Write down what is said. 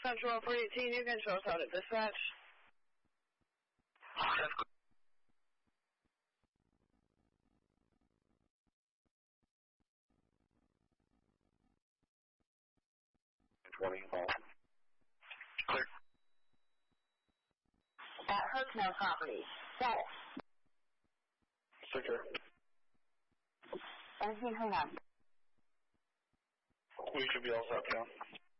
Central 418, you can show us out at dispatch. That's good. Clear. At hotel property. Status. Secure. Everything hung up. We should be all set now.